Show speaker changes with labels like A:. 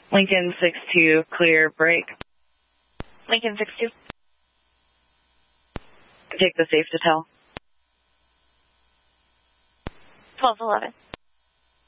A: Lincoln 6-2, clear, break.
B: Lincoln 6-2.
A: Take the safe to tell.
B: 12-11.